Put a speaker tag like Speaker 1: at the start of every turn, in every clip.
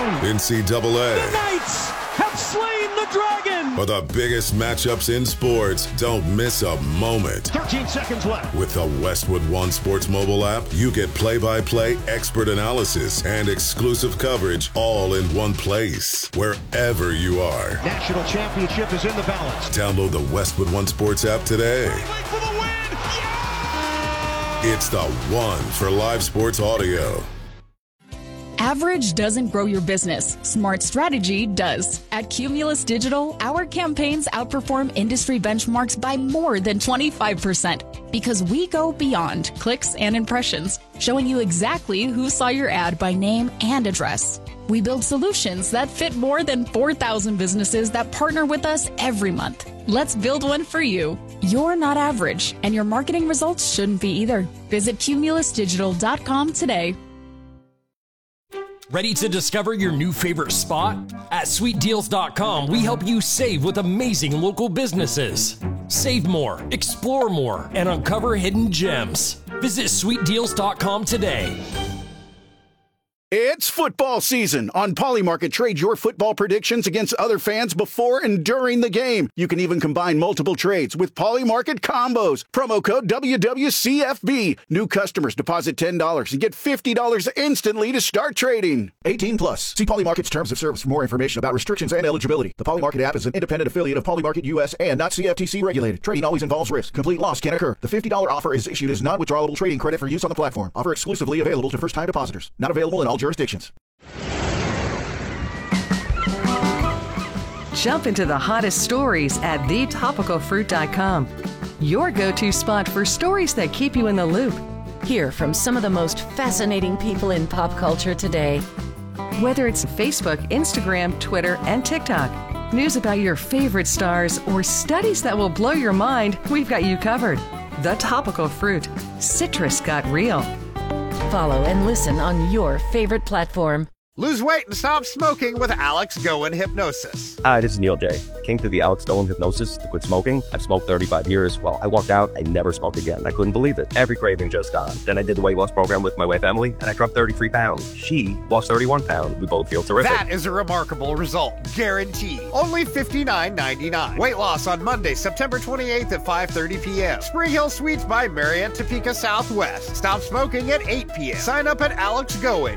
Speaker 1: NCAA.
Speaker 2: The Knights have slain the Dragon.
Speaker 1: For the biggest matchups in sports, don't miss a moment.
Speaker 2: 13 seconds left.
Speaker 1: With the Westwood One Sports mobile app, you get play-by-play expert analysis and exclusive coverage all in one place, wherever you are.
Speaker 2: National championship is in the balance.
Speaker 1: Download the Westwood One Sports app today.
Speaker 2: For the win. Yeah!
Speaker 1: It's the one for live sports audio.
Speaker 3: Average doesn't grow your business. Smart strategy does. At Cumulus Digital, our campaigns outperform industry benchmarks by more than 25% because we go beyond clicks and impressions, showing you exactly who saw your ad by name and address. We build solutions that fit more than 4,000 businesses that partner with us every month. Let's build one for you. You're not average, and your marketing results shouldn't be either. Visit cumulusdigital.com today.
Speaker 4: Ready to discover your new favorite spot? At sweetdeals.com, we help you save with amazing local businesses. Save more, explore more, and uncover hidden gems. Visit sweetdeals.com today.
Speaker 5: It's football season. On Polymarket, trade your football predictions against other fans before and during the game. You can even combine multiple trades with Polymarket combos. Promo code WWCFB. New customers deposit $10 and get $50 instantly to start trading. 18 plus. See Polymarket's terms of service for more information about restrictions and eligibility. The Polymarket app is an independent affiliate of Polymarket US and not CFTC regulated. Trading always involves risk. Complete loss can occur. The $50 offer is issued as non-withdrawable trading credit for use on the platform. Offer exclusively available to first-time depositors. Not available in all jurisdictions.
Speaker 6: Jump into the hottest stories at thetopicalfruit.com. Your go-to spot for stories that keep you in the loop.
Speaker 7: Hear from some of the most fascinating people in pop culture today.
Speaker 6: Whether it's Facebook, Instagram, Twitter, and TikTok, news about your favorite stars, or studies that will blow your mind, we've got you covered. The Topical Fruit. Citrus got real.
Speaker 7: Follow and listen on your favorite platform.
Speaker 8: Lose weight and stop smoking with Alex Goen Hypnosis.
Speaker 9: Hi, this is Neil J. Came through the Alex Goen Hypnosis to quit smoking. I've smoked 35 years. Well, I walked out, I never smoked again. I couldn't believe it. Every craving just gone. Then I did the weight loss program with my wife, Emily, and I dropped 33 pounds. She lost 31 pounds. We both feel terrific.
Speaker 8: That is a remarkable result. Guaranteed. Only $59.99. Weight loss on Monday, September 28th at 5:30 p.m. Spring Hill Suites by Marriott Topeka Southwest. Stop smoking at 8 p.m. Sign up at AlexGoen,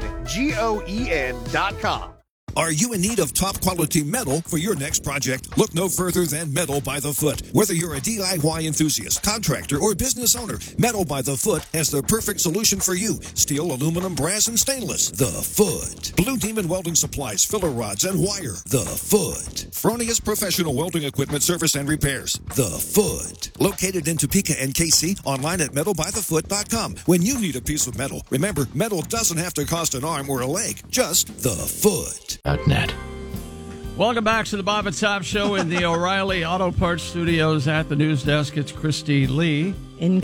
Speaker 8: GOEN.com.
Speaker 10: Are you in need of top-quality metal for your next project? Look no further than Metal by the Foot. Whether you're a DIY enthusiast, contractor, or business owner, Metal by the Foot has the perfect solution for you. Steel, aluminum, brass, and stainless. The Foot. Blue Demon Welding Supplies, filler rods, and wire. The Foot. Fronius Professional Welding Equipment Service and Repairs. The Foot. Located in Topeka and KC, online at metalbythefoot.com. When you need a piece of metal, remember, metal doesn't have to cost an arm or a leg. Just the Foot.
Speaker 11: .net. Welcome back to the Bob and Tom Show in the O'Reilly Auto Parts Studios at the news desk. It's Christy Lee.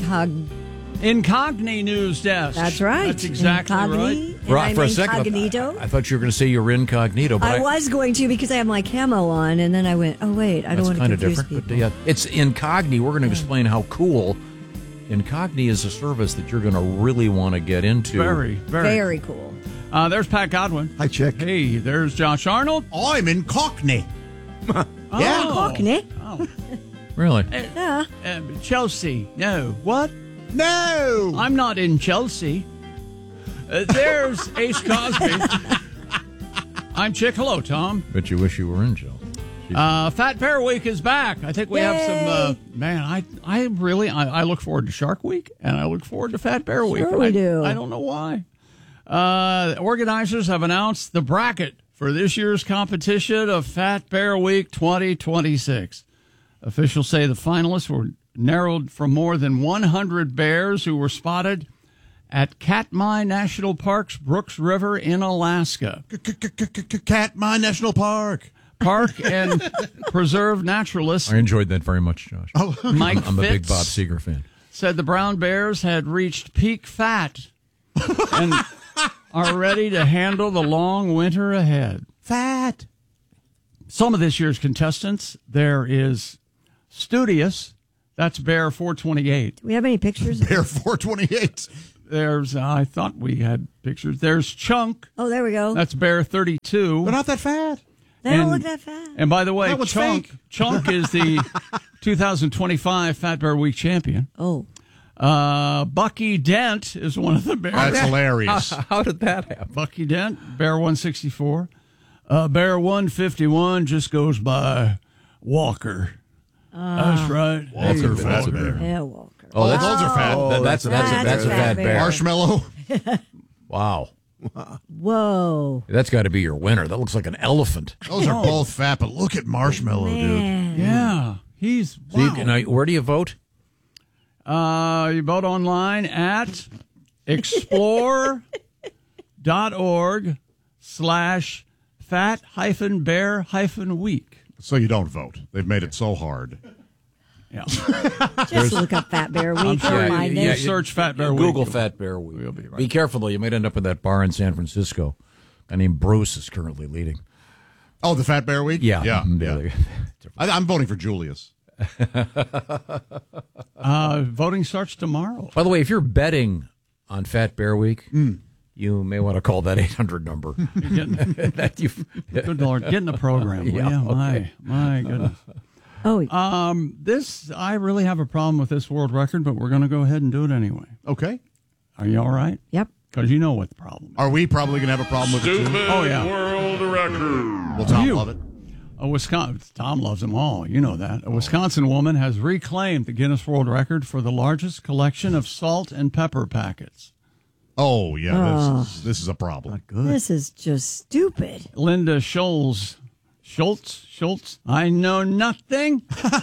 Speaker 11: Incogni news desk.
Speaker 12: That's right.
Speaker 11: That's exactly right.
Speaker 12: Right.
Speaker 11: For
Speaker 12: a
Speaker 11: second,
Speaker 12: I
Speaker 11: thought you were going to say you were incognito. But
Speaker 12: I was going to because I have my camo on, and then I went, oh, wait, I don't want to confuse people.
Speaker 11: But yeah, it's Incogni. We're going to explain how cool Incogni is a service that you're going to really want to get into.
Speaker 12: Very cool.
Speaker 11: There's Pat Godwin.
Speaker 13: Hi, Chick.
Speaker 11: Hey, there's Josh Arnold.
Speaker 13: I'm in Cockney.
Speaker 12: Yeah, Cockney.
Speaker 11: Oh, really?
Speaker 12: Yeah.
Speaker 11: Chelsea. No. What?
Speaker 13: No.
Speaker 11: I'm not in Chelsea. There's Ace Cosby. I'm Chick. Hello, Tom.
Speaker 14: Bet you wish you were in Chelsea.
Speaker 11: Fat Bear Week is back. I think we have some. I look forward to Shark Week, and I look forward to Fat Bear Week.
Speaker 12: Sure we do.
Speaker 11: I don't know why. Organizers have announced the bracket for this year's competition of Fat Bear Week 2026. Officials say the finalists were narrowed from more than 100 bears who were spotted at Katmai National Park's Brooks River in Alaska.
Speaker 13: Katmai National Park.
Speaker 11: Park and preserve naturalist.
Speaker 14: I enjoyed that very much, Josh.
Speaker 11: Mike
Speaker 14: I'm a big
Speaker 11: Fitz
Speaker 14: Bob Seger fan.
Speaker 11: Said the brown bears had reached peak fat and are ready to handle the long winter ahead.
Speaker 13: Fat.
Speaker 11: Some of this year's contestants, there is Studious. That's Bear 428.
Speaker 12: Do we have any pictures?
Speaker 13: Bear 428.
Speaker 11: There's, I thought we had pictures. There's Chunk.
Speaker 12: Oh, there we go.
Speaker 11: That's Bear 32.
Speaker 13: They're not that fat.
Speaker 12: They don't look that fat.
Speaker 11: And by the way,
Speaker 13: That was
Speaker 11: Chunk
Speaker 13: fake.
Speaker 11: is the 2025 Fat Bear Week champion.
Speaker 12: Oh.
Speaker 11: Bucky Dent is one of the bears.
Speaker 13: That's hilarious.
Speaker 14: How did that happen?
Speaker 11: Bucky Dent, Bear 164. Bear 151 just goes by Walker. That's right.
Speaker 13: Walker,
Speaker 11: Hey,
Speaker 13: fat bear.
Speaker 12: Yeah, Walker.
Speaker 14: Oh, that's,
Speaker 13: those are fat.
Speaker 14: That's a fat bear.
Speaker 13: Marshmallow.
Speaker 14: Wow.
Speaker 12: Whoa.
Speaker 14: That's got to be your winner. That looks like an elephant.
Speaker 13: Those are both fat, but look at Marshmallow, dude.
Speaker 11: Yeah, he's
Speaker 14: So you can, where do you vote?
Speaker 11: You vote online at explore.org/fat-bear-week.
Speaker 13: So you don't vote. They've made it so hard.
Speaker 11: Yeah.
Speaker 12: Just look up Fat Bear Week.
Speaker 11: Search Fat Bear Week.
Speaker 14: Google Fat Bear Week.
Speaker 11: We'll be right.
Speaker 14: Be careful, though. You might end up in that bar in San Francisco. A guy named Bruce is currently leading.
Speaker 13: Oh, the Fat Bear Week?
Speaker 14: Yeah.
Speaker 13: Yeah.
Speaker 14: Mhm.
Speaker 13: I'm voting for Julius.
Speaker 11: Voting starts tomorrow.
Speaker 14: By the way, if you're betting on Fat Bear Week, you may want to call that 800 number.
Speaker 11: Good Lord, get in the program.
Speaker 14: Yeah, okay.
Speaker 11: My goodness.
Speaker 12: Oh,
Speaker 11: I really have a problem with this world record, but we're going to go ahead and do it anyway.
Speaker 13: Okay.
Speaker 11: Are you all right?
Speaker 12: Yep.
Speaker 11: Because you know what the problem is.
Speaker 13: Are we probably going to have a problem with it, too?
Speaker 11: Oh, yeah.
Speaker 2: World record.
Speaker 13: Will Tom love it?
Speaker 11: Tom loves them all. You know that. A Wisconsin woman has reclaimed the Guinness World Record for the largest collection of salt and pepper packets.
Speaker 13: Oh, yeah. This is a problem.
Speaker 12: This is just stupid.
Speaker 11: Linda Schultz. I know nothing.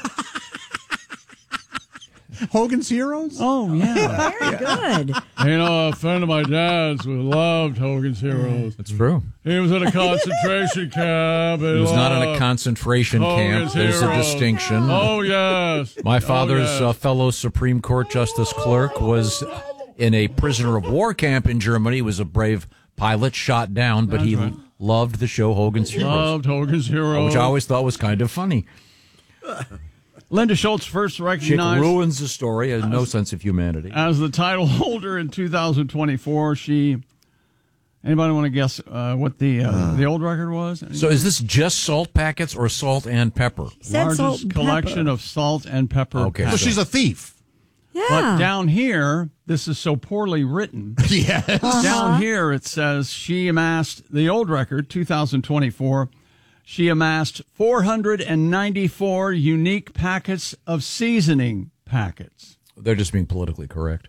Speaker 13: Hogan's Heroes?
Speaker 11: Oh, yeah.
Speaker 12: Very good.
Speaker 11: You know, a friend of my dad's loved Hogan's Heroes.
Speaker 14: That's true.
Speaker 11: He was in a concentration camp.
Speaker 14: He was not in a concentration camp. There's a distinction.
Speaker 11: Oh, yes.
Speaker 14: My father's fellow Supreme Court Justice clerk was in a prisoner of war camp in Germany. He was a brave pilot, shot down, but he loved the show Hogan's Heroes.
Speaker 11: Loved Hogan's Heroes.
Speaker 14: Which I always thought was kind of funny.
Speaker 11: Linda Schultz first
Speaker 14: Chick
Speaker 11: recognized
Speaker 14: ruins the story, has no sense of humanity.
Speaker 11: as the title holder in 2024. Anybody want to guess what the old record was?
Speaker 14: So is this just salt packets or salt and pepper?
Speaker 11: Largest collection of salt and pepper.
Speaker 14: Okay,
Speaker 11: packets.
Speaker 13: So she's a thief.
Speaker 12: Yeah.
Speaker 11: But down here, this is so poorly written.
Speaker 13: Yes.
Speaker 11: Down here, it says she amassed the old record, 2024. She amassed 494 unique packets of seasoning packets.
Speaker 14: They're just being politically correct.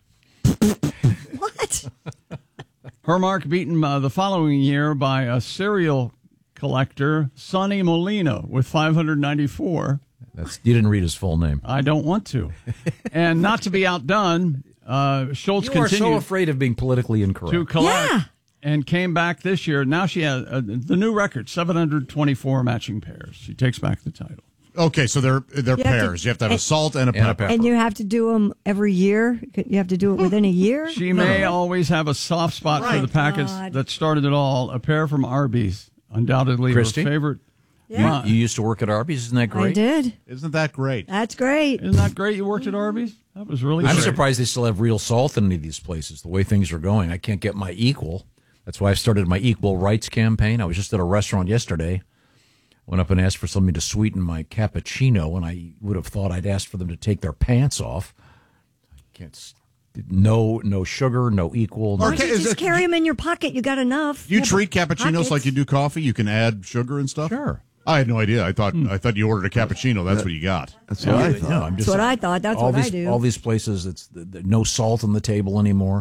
Speaker 12: What?
Speaker 11: Her mark beaten the following year by a cereal collector, Sonny Molina, with 594.
Speaker 14: You didn't read his full name.
Speaker 11: I don't want to. And not to be outdone, Schultz
Speaker 14: You are so
Speaker 11: continued
Speaker 14: afraid of being politically incorrect.
Speaker 11: to collect and came back this year. Now she has the new record, 724 matching pairs. She takes back the title.
Speaker 13: Okay, so they're pairs. You have to have a salt and a pepper.
Speaker 12: And you have to do them every year? You have to do it within a year?
Speaker 11: She may always have a soft spot for the packets that started it all. A pair from Arby's, undoubtedly
Speaker 14: Christy?
Speaker 11: her favorite.
Speaker 12: Yeah.
Speaker 14: You used to work at Arby's, isn't that great?
Speaker 12: I did.
Speaker 13: Isn't that great?
Speaker 12: That's great.
Speaker 11: Isn't that great you worked at Arby's? That was really
Speaker 14: I'm
Speaker 11: great.
Speaker 14: surprised they still have real salt in any of these places, the way things are going. I can't get my equal. That's why I've started my equal rights campaign. I was just at a restaurant yesterday. Went up and asked for somebody to sweeten my cappuccino, and I would have thought I'd asked for them to take their pants off. I can't. No sugar, no equal.
Speaker 12: Why don't you just carry them in your pocket? You got enough.
Speaker 13: You treat cappuccinos
Speaker 12: pockets.
Speaker 13: like you do coffee? You can add sugar and stuff?
Speaker 14: Sure.
Speaker 13: I had no idea. I thought you ordered a cappuccino. That's what you got.
Speaker 15: That's what I thought.
Speaker 14: No, I'm just,
Speaker 12: That's what I thought. That's what I do.
Speaker 14: All these places, it's no salt on the table anymore.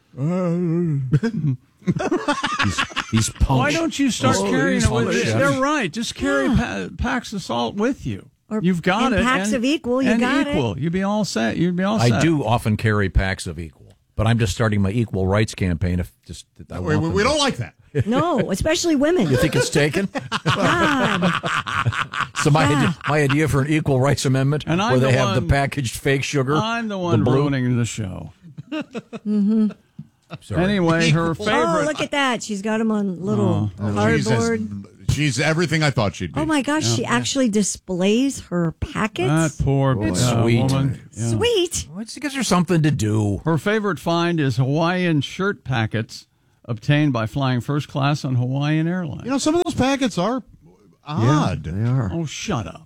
Speaker 14: These punch.
Speaker 11: Why don't you start carrying it with you?
Speaker 14: chefs.
Speaker 11: They're right. Just carry packs of salt with you.
Speaker 12: Or
Speaker 11: You've got
Speaker 12: and
Speaker 11: it.
Speaker 12: packs of equal. You
Speaker 11: and
Speaker 12: got
Speaker 11: equal.
Speaker 12: it.
Speaker 11: You'd be all set. You'd be all set.
Speaker 14: I do often carry packs of equal, but I'm just starting my equal rights campaign.
Speaker 13: We don't like that.
Speaker 12: No, especially women.
Speaker 14: You think it's taken?
Speaker 12: God.
Speaker 14: So my idea for an equal rights amendment,
Speaker 11: And I'm
Speaker 14: where they
Speaker 11: the
Speaker 14: have the
Speaker 11: one-
Speaker 14: packaged fake sugar.
Speaker 11: I'm the one
Speaker 14: blue.
Speaker 11: ruining the show.
Speaker 12: Mm-hmm.
Speaker 14: Sorry.
Speaker 11: Anyway, her favorite.
Speaker 12: Oh, look at that. She's got them on little
Speaker 13: She says
Speaker 12: cardboard.
Speaker 13: She's everything I thought she'd be.
Speaker 12: Oh, my gosh. She actually displays her packets?
Speaker 11: That poor
Speaker 14: sweet.
Speaker 11: woman. Yeah.
Speaker 12: Sweet.
Speaker 14: Well, it gives her something to do.
Speaker 11: Her favorite find is Hawaiian shirt packets obtained by flying first class on Hawaiian Airlines.
Speaker 13: You know, some of those packets are odd.
Speaker 15: Yeah, they are.
Speaker 11: Oh, shut up.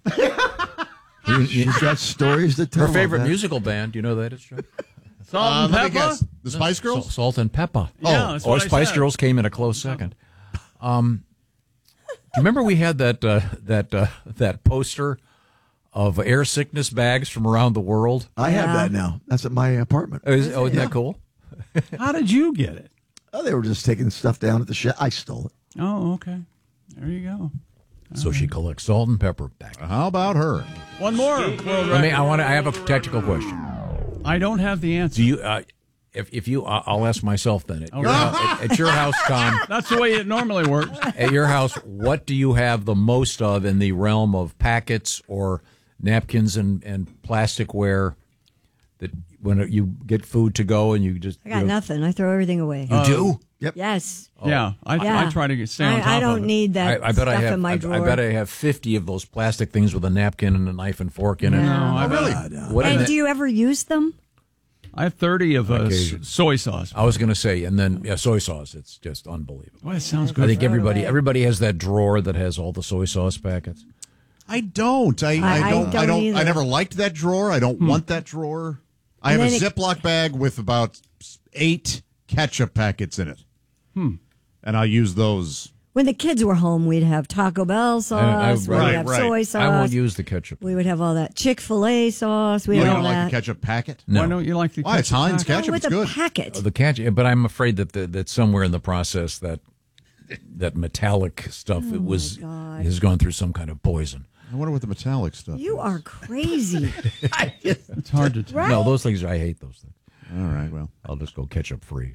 Speaker 15: She's got stories to tell.
Speaker 14: Her favorite musical band, do you know that is true?
Speaker 11: Salt and
Speaker 13: let me
Speaker 11: pepper?
Speaker 13: guess. The Spice Girls?
Speaker 14: Salt and Pepper.
Speaker 11: Yeah, that's what I
Speaker 14: Spice
Speaker 11: said.
Speaker 14: Girls came in a close second. Do you remember we had that poster of air sickness bags from around the world?
Speaker 15: I have that now. That's at my apartment.
Speaker 14: Isn't that cool?
Speaker 11: How did you get it?
Speaker 15: Oh, they were just taking stuff down at the shed. I stole it.
Speaker 11: Oh, okay. There you go.
Speaker 14: So she collects salt and pepper bags.
Speaker 13: How about her?
Speaker 11: One more.
Speaker 14: I have a technical question.
Speaker 11: I don't have the answer.
Speaker 14: Do you? If you, I'll ask myself then. At your house, Tom.
Speaker 11: That's the way it normally works.
Speaker 14: At your house, what do you have the most of in the realm of packets or napkins and plasticware that when you get food to go and you just...
Speaker 12: I got nothing. I throw everything away.
Speaker 14: You do?
Speaker 15: Yep.
Speaker 12: Yes.
Speaker 11: Yeah, I try to stay on top of it.
Speaker 12: I don't need that
Speaker 14: I bet
Speaker 12: stuff
Speaker 14: I have,
Speaker 12: in my drawer.
Speaker 14: I bet I have 50 of those plastic things with a napkin and a knife and fork in it.
Speaker 11: No,
Speaker 14: Really?
Speaker 12: And do you ever use them?
Speaker 11: I have 30 of soy sauce.
Speaker 14: I was going to say, and then soy sauce. It's just unbelievable.
Speaker 11: Well, it sounds good.
Speaker 14: I think everybody has that drawer that has all the soy sauce packets.
Speaker 13: I don't. I don't.
Speaker 12: either.
Speaker 13: I never liked that drawer. I don't want that drawer. I have a Ziploc bag with about 8 ketchup packets in it. And I use those.
Speaker 12: When the kids were home, we'd have Taco Bell sauce. We'd have soy sauce.
Speaker 14: I won't use the ketchup.
Speaker 12: We would have all that Chick-fil-A sauce.
Speaker 13: You don't like the ketchup packet?
Speaker 14: No.
Speaker 11: Why don't you like the ketchup?
Speaker 13: Why? It's Heinz ketchup.
Speaker 12: with
Speaker 13: It's
Speaker 12: a
Speaker 13: good.
Speaker 12: packet.
Speaker 14: The ketchup, but I'm afraid that somewhere in the process that metallic stuff has gone through some kind of poison.
Speaker 13: I wonder what the metallic stuff
Speaker 12: You are crazy.
Speaker 11: It's hard to tell.
Speaker 12: Right?
Speaker 14: No, those things, I hate those things.
Speaker 13: All right, well.
Speaker 14: I'll just go ketchup free.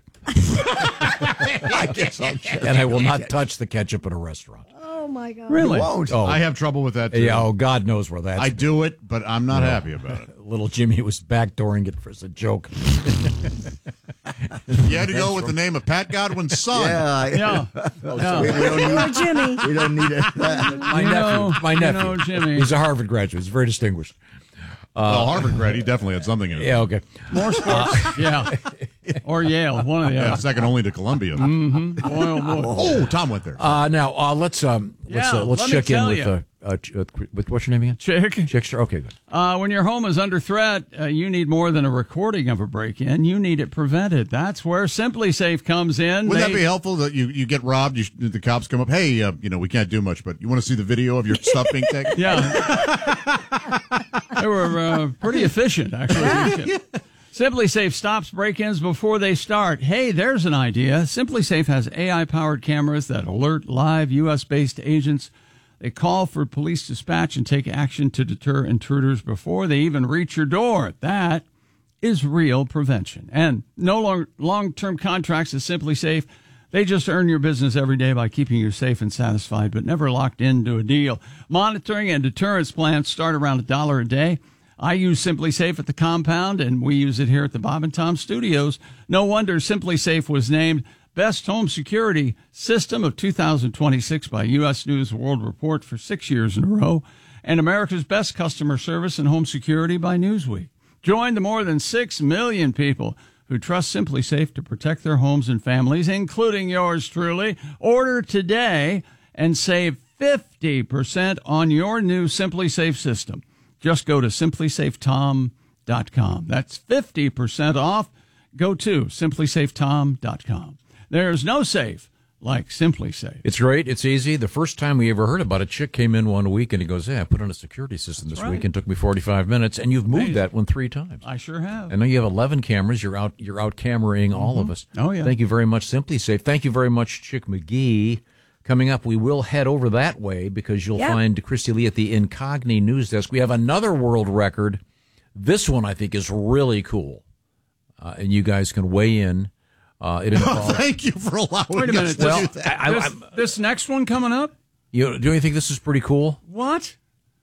Speaker 15: I guess I'll check.
Speaker 14: And I will not touch the ketchup at a restaurant.
Speaker 12: Oh, my God.
Speaker 11: Really?
Speaker 15: You won't.
Speaker 14: Oh,
Speaker 13: I have trouble with that, too.
Speaker 14: yeah, God knows where that's
Speaker 13: I do it, but I'm not happy about it.
Speaker 14: Little Jimmy was backdooring it as a joke.
Speaker 13: You had to go with the name of Pat Godwin's son.
Speaker 11: Yeah.
Speaker 15: We don't need,
Speaker 12: Poor Jimmy.
Speaker 15: we don't need it.
Speaker 14: My nephew.
Speaker 11: Jimmy.
Speaker 14: He's a Harvard graduate. He's very distinguished.
Speaker 13: Well, Harvard grad, he definitely had something in it.
Speaker 14: Yeah, okay.
Speaker 11: More sports. Yeah. Or Yale, one of the
Speaker 13: Yeah,
Speaker 11: other.
Speaker 13: second only to Columbia.
Speaker 11: Boy, oh, boy.
Speaker 13: Oh, Tom went there.
Speaker 14: Now let's
Speaker 11: let
Speaker 14: check
Speaker 11: me
Speaker 14: in
Speaker 11: tell
Speaker 14: with what's your name again?
Speaker 11: Chick.
Speaker 14: Chick. Okay, good.
Speaker 11: When your home is under threat, you need more than a recording of a break-in. You need it prevented. That's where Simply Safe comes in.
Speaker 13: Wouldn't that be helpful that you get robbed? The cops come up. Hey, we can't do much, but you want to see the video of your stuff being taken?
Speaker 11: Yeah. They were pretty efficient, actually. Simply Safe stops break-ins before they start. Hey, there's an idea. Simply Safe has AI-powered cameras that alert live U.S.-based agents. They call for police dispatch and take action to deter intruders before they even reach your door. That is real prevention. And no long-term contracts is Simply Safe. They just earn your business every day by keeping you safe and satisfied, but never locked into a deal. Monitoring and deterrence plans start around $1 a day. I use Simply Safe at the compound, and we use it here at the Bob and Tom Studios. No wonder Simply Safe was named Best Home Security System of 2026 by U.S. News World Report for 6 years in a row, and America's Best Customer Service and Home Security by Newsweek. Join the more than 6 million people who trust Simply Safe to protect their homes and families, including yours truly. Order today and save 50% on your new Simply Safe system. Just go to simplysafetom.com. That's 50% off. Go to simplysafetom.com. There's no safe like Simply Safe.
Speaker 14: It's great. It's easy. The first time we ever heard about it, Chick came in one week and he goes, I put on a security system this week and took me 45 minutes. And you've moved that one 3 times.
Speaker 11: I sure have.
Speaker 14: I know you have 11 cameras. You're out cameraing all of us.
Speaker 11: Oh, yeah.
Speaker 14: Thank you very much, Simply Safe. Thank you very much, Chick McGee. Coming up, we will head over that way because you'll find Christy Lee at the Incogni News Desk. We have another world record. This one, I think, is really cool. And you guys can weigh in. It involves...
Speaker 13: Thank you for allowing us to do that.
Speaker 11: This next one coming up?
Speaker 14: Do you think this is pretty cool?
Speaker 11: What?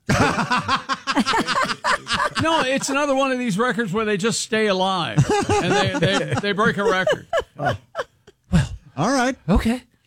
Speaker 11: No, it's another one of these records where they just stay alive and they break a record.
Speaker 13: All right.
Speaker 14: Okay.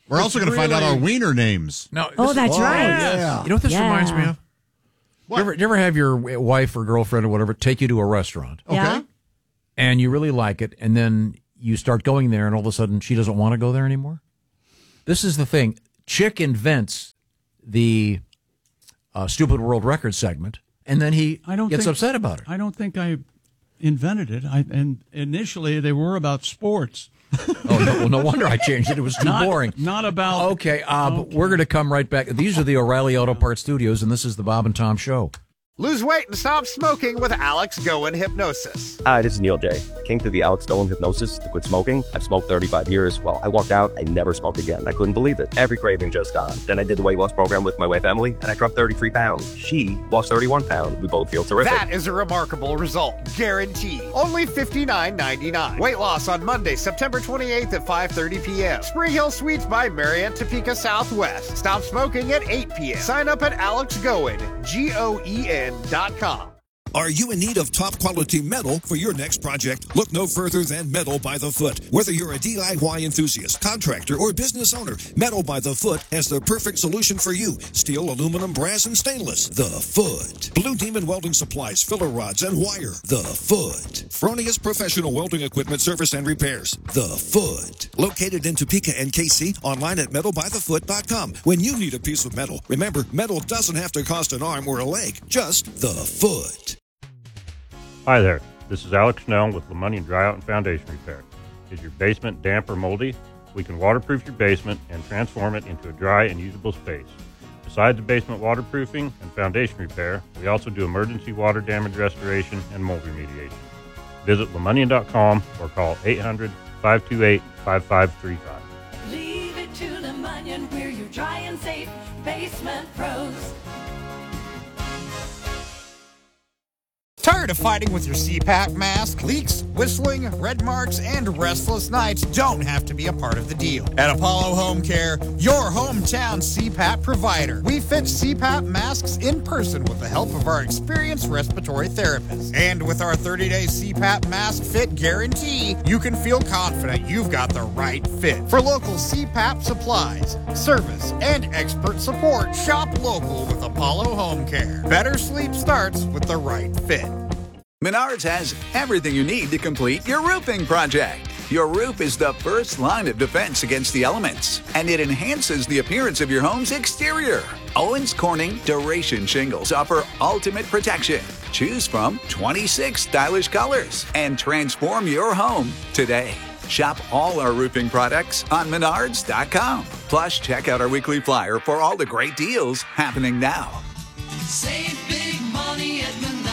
Speaker 13: We're also going to find out our wiener names.
Speaker 14: No,
Speaker 12: that's right.
Speaker 15: Yeah.
Speaker 14: You know what this reminds me of? You ever have your wife or girlfriend or whatever take you to a restaurant?
Speaker 13: Okay.
Speaker 12: Yeah.
Speaker 14: And you really like it, and then you start going there, and all of a sudden she doesn't want to go there anymore? This is the thing. Chick invents the Stupid World Record segment, and then he gets upset about it.
Speaker 11: I don't think I invented it. And initially they were about sports.
Speaker 14: No wonder I changed it. It was too boring.
Speaker 11: Not about...
Speaker 14: Okay, but we're going to come right back. These are the O'Reilly Auto Parts Studios, and this is the Bob and Tom Show.
Speaker 8: Lose weight and stop smoking with Alex Goen Hypnosis.
Speaker 9: Hi, this is Neil J. Came through the Alex Goen Hypnosis to quit smoking. I've smoked 35 years. Well, I walked out, I never smoked again. I couldn't believe it. Every craving just gone. Then I did the weight loss program with my wife Emily, and I dropped 33 pounds. She lost 31 pounds. We both feel terrific.
Speaker 8: That is a remarkable result. Guaranteed. Only $59.99. Weight loss on Monday, September 28th at 5:30 p.m. Spring Hill Suites by Marriott Topeka Southwest. Stop smoking at 8 p.m. Sign up at AlexGoen, GOEN.com.
Speaker 10: Are you in need of top quality metal for your next project? Look no further than Metal by the Foot. Whether you're a DIY enthusiast, contractor, or business owner, Metal by the Foot has the perfect solution for you. Steel, aluminum, brass, and stainless. The Foot. Blue Demon Welding Supplies, filler rods, and wire. The Foot. Fronius Professional Welding Equipment Service and Repairs. The Foot. Located in Topeka and KC, online at metalbythefoot.com. When you need a piece of metal, remember, metal doesn't have to cost an arm or a leg, just the Foot.
Speaker 16: Hi there, this is Alex Snell with LeMonnier Dry Out and Foundation Repair. Is your basement damp or moldy? We can waterproof your basement and transform it into a dry and usable space. Besides the basement waterproofing and foundation repair, we also do emergency water damage restoration and mold remediation. Visit LeMonnier.com or call 800-528-5535.
Speaker 17: Leave it to LeMonnier, we're your dry and safe basement pros.
Speaker 8: Tired of fighting with your CPAP mask? Leaks, whistling, red marks, and restless nights don't have to be a part of the deal. At Apollo Home Care, your hometown CPAP provider, we fit CPAP masks in person with the help of our experienced respiratory therapists. And with our 30-day CPAP mask fit guarantee, you can feel confident you've got the right fit. For local CPAP supplies, service, and expert support, shop local with Apollo Home Care. Better sleep starts with the right fit.
Speaker 18: Menards has everything you need to complete your roofing project. Your roof is the first line of defense against the elements, and it enhances the appearance of your home's exterior. Owens Corning Duration Shingles offer ultimate protection. Choose from 26 stylish colors and transform your home today. Shop all our roofing products on Menards.com. Plus, check out our weekly flyer for all the great deals happening now.
Speaker 17: Save big money at Menards.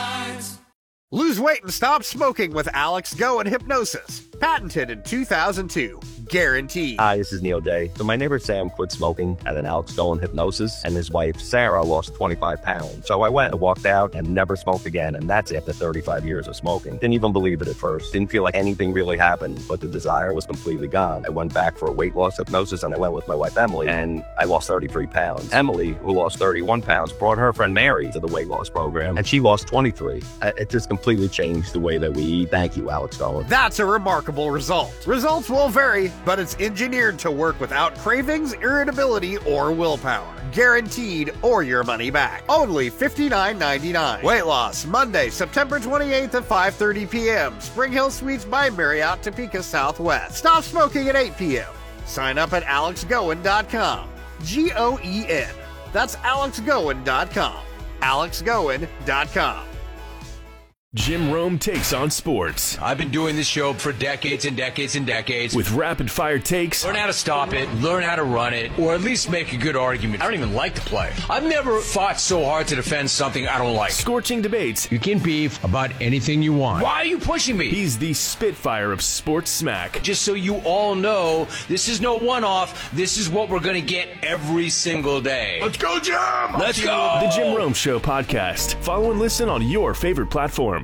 Speaker 8: Lose weight and stop smoking with Alex Goen Hypnosis. Patented in 2002. Guaranteed.
Speaker 9: Hi, this is Neil J. So my neighbor Sam quit smoking at an Alex Goen Hypnosis, and his wife Sarah lost 25 pounds. So I went and walked out and never smoked again, and that's after 35 years of smoking. Didn't even believe it at first. Didn't feel like anything really happened, but the desire was completely gone. I went back for a weight loss hypnosis, and I went with my wife Emily, and I lost 33 pounds. Emily, who lost 31 pounds, brought her friend Mary to the weight loss program, and she lost 23. It just completely changed the way that we eat. Thank you, Alex Goen.
Speaker 8: That's a remarkable result. Results will vary, but it's engineered to work without cravings, irritability, or willpower. Guaranteed or your money back. Only $59.99. Weight loss, Monday, September 28th at 5:30 p.m. Spring Hill Suites by Marriott Topeka Southwest. Stop smoking at 8 p.m. Sign up at AlexGoen.com. GOEN. That's AlexGoen.com. AlexGoen.com.
Speaker 19: Jim Rome takes on sports.
Speaker 20: I've been doing this show for decades and decades and decades.
Speaker 19: With rapid-fire takes.
Speaker 20: Learn how to stop it, learn how to run it, or at least make a good argument. I don't even like the play. I've never fought so hard to defend something I don't like.
Speaker 19: Scorching debates.
Speaker 20: You can beef about anything you want. Why are you pushing me?
Speaker 19: He's the Spitfire of sports smack.
Speaker 20: Just so you all know, this is no one-off. This is what we're going to get every single day.
Speaker 19: Let's go, Jim!
Speaker 20: Let's go!
Speaker 19: The Jim Rome Show podcast. Follow and listen on your favorite platform.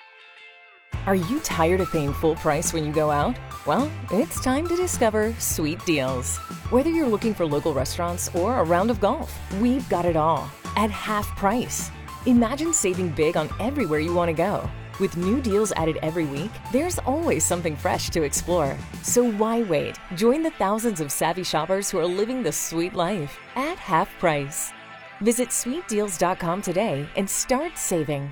Speaker 21: Are you tired of paying full price when you go out? Well, it's time to discover Sweet Deals. Whether you're looking for local restaurants or a round of golf, we've got it all at half price. Imagine saving big on everywhere you want to go. With new deals added every week, there's always something fresh to explore. So why wait? Join the thousands of savvy shoppers who are living the sweet life at half price. Visit sweetdeals.com today and start saving.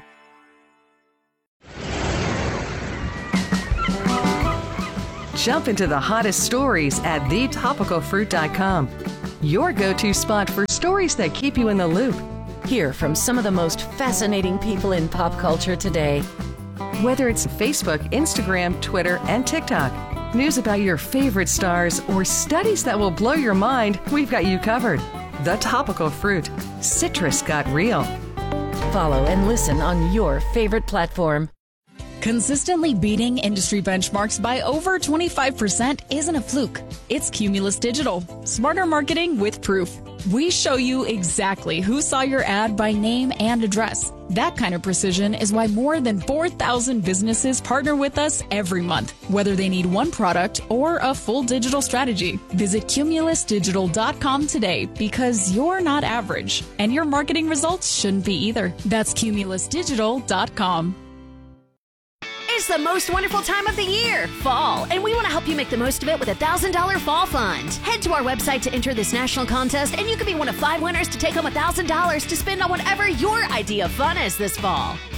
Speaker 6: Jump into the hottest stories at thetopicalfruit.com. Your go-to spot for stories that keep you in the loop.
Speaker 7: Hear from some of the most fascinating people in pop culture today.
Speaker 6: Whether it's Facebook, Instagram, Twitter, and TikTok, news about your favorite stars, or studies that will blow your mind, we've got you covered. The Topical Fruit. Citrus got real.
Speaker 7: Follow and listen on your favorite platform.
Speaker 3: Consistently beating industry benchmarks by over 25% isn't a fluke. It's Cumulus Digital. Smarter marketing with proof. We show you exactly who saw your ad by name and address. That kind of precision is why more than 4,000 businesses partner with us every month, whether they need one product or a full digital strategy. Visit cumulusdigital.com today because you're not average, and your marketing results shouldn't be either. That's cumulusdigital.com.
Speaker 1: It's the most wonderful time of the year, fall, and we want to help you make the most of it with a $1,000 fall fund. Head to our website to enter this national contest, and you could be one of 5 winners to take home $1,000 to spend on whatever your idea of fun is this fall.